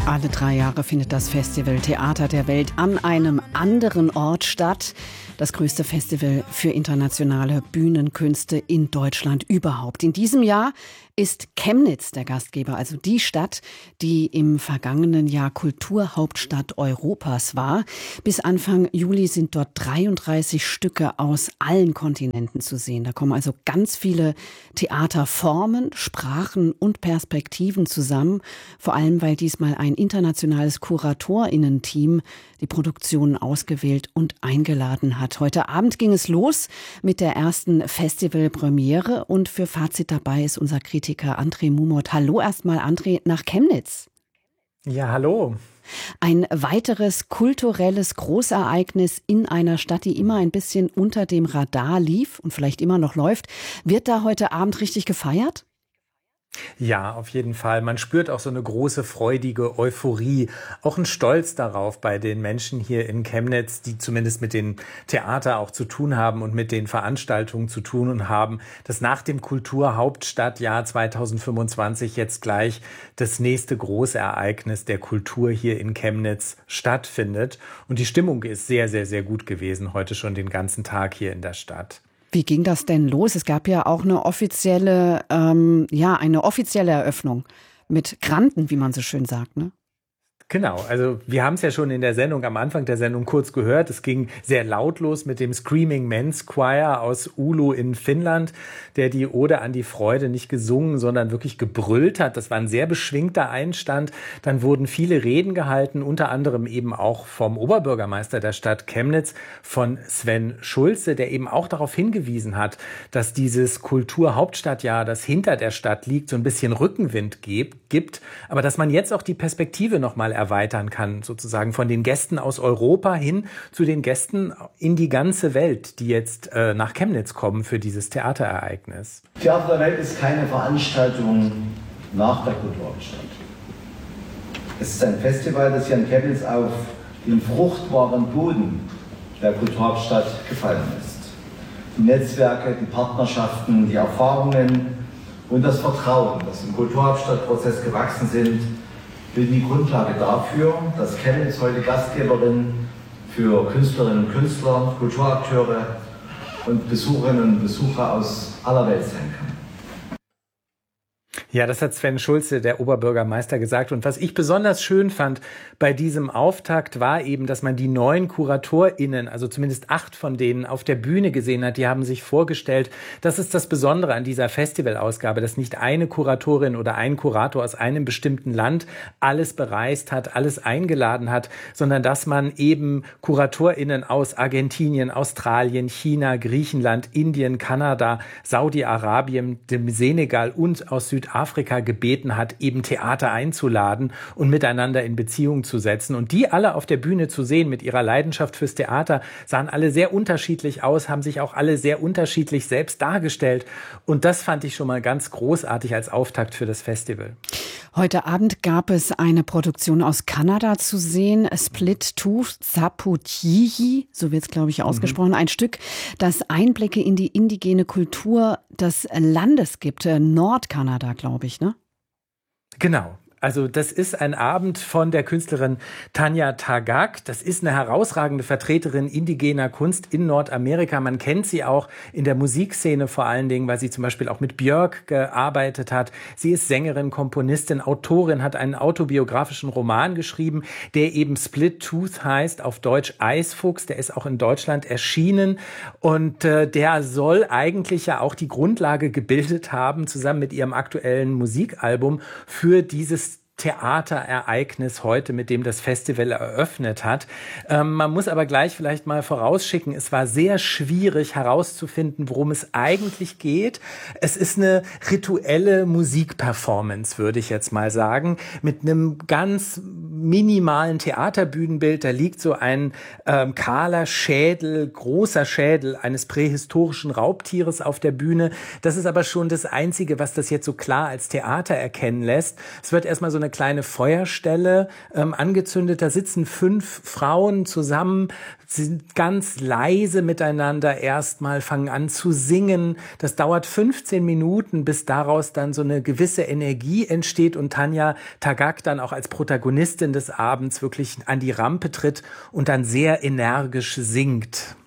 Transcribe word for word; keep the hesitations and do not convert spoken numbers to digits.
Alle drei Jahre findet das Festival Theater der Welt an einem anderen Ort statt. Das größte Festival für internationale Bühnenkünste in Deutschland überhaupt. In diesem Jahr ist Chemnitz der Gastgeber, also die Stadt, die im vergangenen Jahr Kulturhauptstadt Europas war. Bis Anfang Juli sind dort dreiunddreißig Stücke aus allen Kontinenten zu sehen. Da kommen also ganz viele Theaterformen, Sprachen und Perspektiven zusammen. Vor allem, weil diesmal ein internationales KuratorInnen-Team die Produktionen ausgewählt und eingeladen hat. Heute Abend ging es los mit der ersten Festivalpremiere und für Fazit dabei ist unser Kritiker André Mumot. Hallo erstmal, André, nach Chemnitz. Ja, hallo. Ein weiteres kulturelles Großereignis in einer Stadt, die immer ein bisschen unter dem Radar lief und vielleicht immer noch läuft. Wird da heute Abend richtig gefeiert? Ja, auf jeden Fall. Man spürt auch so eine große, freudige Euphorie, auch ein Stolz darauf bei den Menschen hier in Chemnitz, die zumindest mit dem Theater auch zu tun haben und mit den Veranstaltungen zu tun und haben, dass nach dem Kulturhauptstadtjahr zweitausendfünfundzwanzig jetzt gleich das nächste große Ereignis der Kultur hier in Chemnitz stattfindet. Und die Stimmung ist sehr, sehr, sehr gut gewesen, heute schon den ganzen Tag hier in der Stadt. Wie ging das denn los? Es gab ja auch eine offizielle, ähm, ja, eine offizielle Eröffnung mit Granten, wie man so schön sagt, ne? Genau, also wir haben es ja schon in der Sendung, am Anfang der Sendung kurz gehört. Es ging sehr laut los mit dem Screaming Men's Choir aus Oulu in Finnland, der die Ode an die Freude nicht gesungen, sondern wirklich gebrüllt hat. Das war ein sehr beschwingter Einstand. Dann wurden viele Reden gehalten, unter anderem eben auch vom Oberbürgermeister der Stadt Chemnitz, von Sven Schulze, der eben auch darauf hingewiesen hat, dass dieses Kulturhauptstadtjahr, das hinter der Stadt liegt, so ein bisschen Rückenwind gibt, aber dass man jetzt auch die Perspektive noch mal erweitern kann, sozusagen von den Gästen aus Europa hin zu den Gästen in die ganze Welt, die jetzt äh, nach Chemnitz kommen für dieses Theaterereignis. Theater der Welt ist keine Veranstaltung nach der Kulturhauptstadt. Es ist ein Festival, das hier in Chemnitz auf den fruchtbaren Boden der Kulturhauptstadt gefallen ist. Die Netzwerke, die Partnerschaften, die Erfahrungen und das Vertrauen, das im Kulturhauptstadtprozess gewachsen sind, bilden die Grundlage dafür, dass Chemnitz heute Gastgeberin für Künstlerinnen und Künstler, Kulturakteure und Besucherinnen und Besucher aus aller Welt sein kann. Ja, das hat Sven Schulze, der Oberbürgermeister, gesagt. Und was ich besonders schön fand bei diesem Auftakt war eben, dass man die neuen KuratorInnen, also zumindest acht von denen, auf der Bühne gesehen hat. Die haben sich vorgestellt, das ist das Besondere an dieser Festivalausgabe, dass nicht eine Kuratorin oder ein Kurator aus einem bestimmten Land alles bereist hat, alles eingeladen hat, sondern dass man eben KuratorInnen aus Argentinien, Australien, China, Griechenland, Indien, Kanada, Saudi-Arabien, dem Senegal und aus Südafrika Afrika gebeten hat, eben Theater einzuladen und miteinander in Beziehung zu setzen. Und die alle auf der Bühne zu sehen mit ihrer Leidenschaft fürs Theater, sahen alle sehr unterschiedlich aus, haben sich auch alle sehr unterschiedlich selbst dargestellt. Und das fand ich schon mal ganz großartig als Auftakt für das Festival. Heute Abend gab es eine Produktion aus Kanada zu sehen, Split Tooth Zaputihi, so wird es, glaube ich, ausgesprochen. Mhm. Ein Stück, das Einblicke in die indigene Kultur des Landes gibt, Nordkanada, glaube ich, ne? Genau. Also das ist ein Abend von der Künstlerin Tanya Tagaq. Das ist eine herausragende Vertreterin indigener Kunst in Nordamerika. Man kennt sie auch in der Musikszene vor allen Dingen, weil sie zum Beispiel auch mit Björk gearbeitet hat. Sie ist Sängerin, Komponistin, Autorin, hat einen autobiografischen Roman geschrieben, der eben Split Tooth heißt, auf Deutsch Eisfuchs. Der ist auch in Deutschland erschienen und äh, der soll eigentlich ja auch die Grundlage gebildet haben, zusammen mit ihrem aktuellen Musikalbum für dieses Theaterereignis heute, mit dem das Festival eröffnet hat. Ähm, man muss aber gleich vielleicht mal vorausschicken, es war sehr schwierig herauszufinden, worum es eigentlich geht. Es ist eine rituelle Musikperformance, würde ich jetzt mal sagen, mit einem ganz minimalen Theaterbühnenbild. Da liegt so ein ähm, kahler Schädel, großer Schädel eines prähistorischen Raubtieres auf der Bühne. Das ist aber schon das Einzige, was das jetzt so klar als Theater erkennen lässt. Es wird erstmal so eine eine kleine Feuerstelle ähm, angezündet. Da sitzen fünf Frauen zusammen, sind ganz leise miteinander erstmal, fangen an zu singen. Das dauert fünfzehn Minuten, bis daraus dann so eine gewisse Energie entsteht und Tanja Tagaq dann auch als Protagonistin des Abends wirklich an die Rampe tritt und dann sehr energisch singt.